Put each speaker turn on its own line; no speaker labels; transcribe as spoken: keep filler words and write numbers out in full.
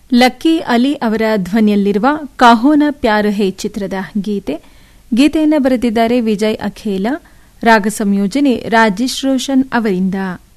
Lucky Ali ಅವರ ಧ್ವನಿಯಲ್ಲಿರುವ ಕಾಹೋನ ಪ್ಯಾರ್ ಹೇ ಚಿತ್ರದ ಗೀತೆ. ಗೀತೆಯನ್ನು ಬರೆದಿದ್ದಾರೆ ವಿಜಯ್ ಅಖೇಲ, ರಾಗ ಸಂಯೋಜನೆ ರಾಜೇಶ್ ರೋಷನ್ ಅವರಿಂದ.